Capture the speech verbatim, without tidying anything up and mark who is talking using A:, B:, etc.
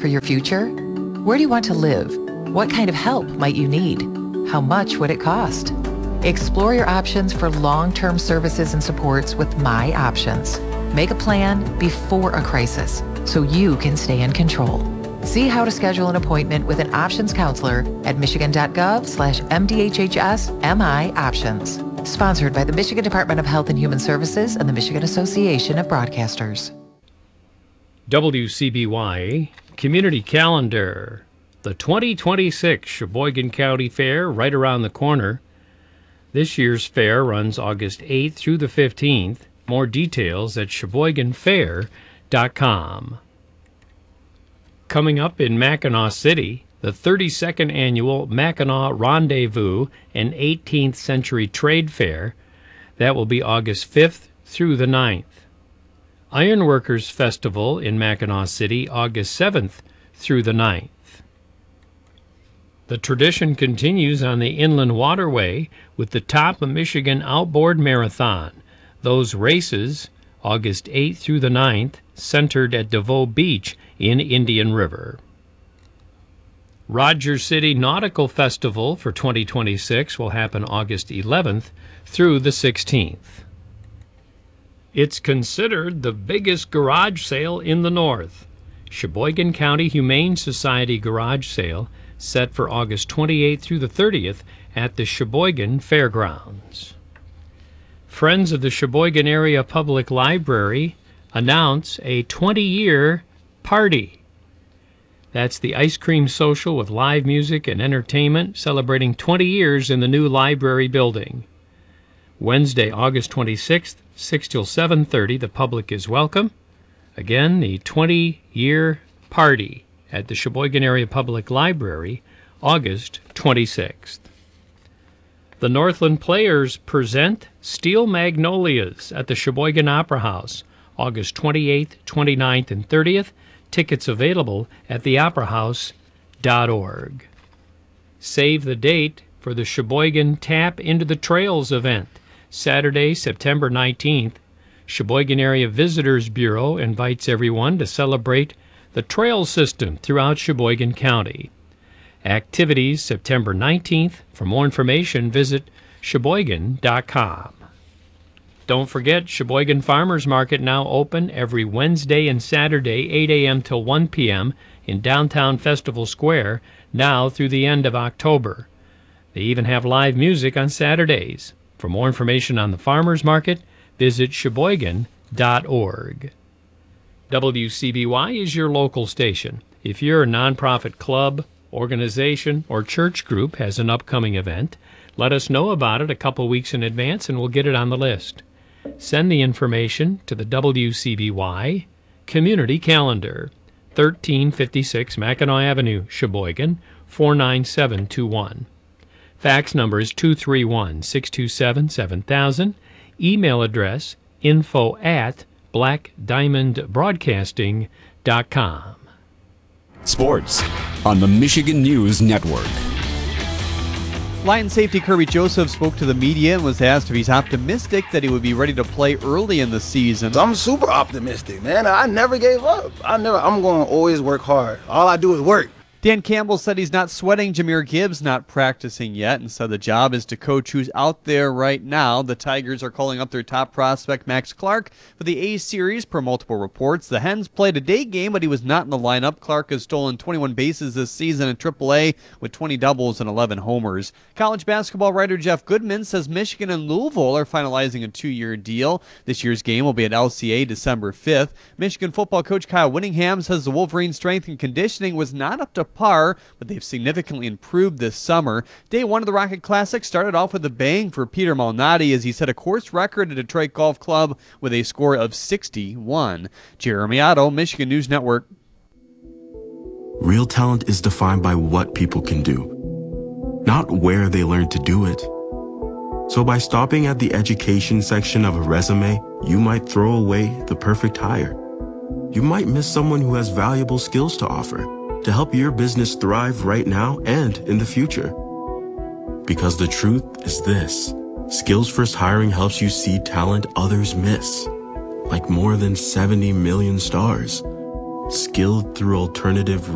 A: for your future? Where do you want to live? What kind of help might you need? How much would it cost? Explore your options for long-term services and supports with My Options. Make a plan before a crisis so you can stay in control. See how to schedule an appointment with an options counselor at michigan.gov slash MDHHS MI Options. Sponsored by the Michigan Department of Health and Human Services and the Michigan Association of Broadcasters.
B: W C B Y Community Calendar. The twenty twenty-six Sheboygan County Fair right around the corner. This year's fair runs August eighth through the fifteenth. More details at sheboygan fair dot com. Coming up in Mackinaw City, the thirty-second Annual Mackinaw Rendezvous and eighteenth Century Trade Fair. That will be August fifth through the ninth. Ironworkers Festival in Mackinaw City, August seventh through the ninth. The tradition continues on the Inland Waterway with the Top of Michigan Outboard Marathon. Those races, August eighth through the ninth, centered at DeVoe Beach in Indian River. Rogers City Nautical Festival for twenty twenty-six will happen August eleventh through the sixteenth. It's considered the biggest garage sale in the North. Sheboygan County Humane Society Garage Sale set for August twenty-eighth through the thirtieth at the Sheboygan Fairgrounds. Friends of the Sheboygan Area Public Library announce a twenty-year party. That's the ice cream social with live music and entertainment celebrating twenty years in the new library building. Wednesday, August twenty-sixth, six till seven thirty, the public is welcome. Again, the twenty-year party at the Sheboygan Area Public Library, August twenty-sixth. The Northland Players present Steel Magnolias at the Sheboygan Opera House, August twenty-eighth, twenty-ninth, and thirtieth. Tickets available at the opera house dot org. Save the date for the Sheboygan Tap Into the Trails event, Saturday, September nineteenth. Sheboygan Area Visitors Bureau invites everyone to celebrate the trail system throughout Sheboygan County. Activities September nineteenth. For more information, visit sheboygan dot com. Don't forget, Sheboygan Farmers Market now open every Wednesday and Saturday, eight a.m. till one p.m. in downtown Festival Square, now through the end of October. They even have live music on Saturdays. For more information on the Farmers Market, visit sheboygan dot org. W C B Y is your local station. If you're a nonprofit club, organization, or church group has an upcoming event, let us know about it a couple weeks in advance and we'll get it on the list. Send the information to the W C B Y Community Calendar, thirteen fifty-six Mackinac Avenue, Sheboygan, four nine seven two one. Fax number is two three one, six two seven, seven thousand. Email address info at black diamond broadcasting dot com.
C: Sports on the Michigan News Network.
D: Lion safety Kirby Joseph spoke to the media and was asked if he's optimistic that he would be ready to play early in the season.
E: I'm super optimistic, man. I never gave up. I never. I'm going to always work hard. All I do is work.
D: Dan Campbell said he's not sweating Jahmyr Gibbs not practicing yet and said the job is to coach who's out there right now. The Tigers are calling up their top prospect Max Clark for the A-Series per multiple reports. The Hens played a day game, but he was not in the lineup. Clark has stolen twenty-one bases this season in triple A with twenty doubles and eleven homers. College basketball writer Jeff Goodman says Michigan and Louisville are finalizing a two-year deal. This year's game will be at L C A December fifth. Michigan football coach Kyle Whittingham says the Wolverines' strength and conditioning was not up to par, but they've significantly improved this summer. Day one of the Rocket Classic started off with a bang for Peter Malnati as he set a course record at Detroit Golf Club with a score of sixty-one. Jeremy Otto, Michigan News Network.
F: Real talent is defined by what people can do, not where they learn to do it. So by stopping at the education section of a resume, you might throw away the perfect hire. You might miss someone who has valuable skills to offer to help your business thrive right now and in the future. Because the truth is this: Skills First Hiring helps you see talent others miss, like more than seventy million stars, skilled through alternative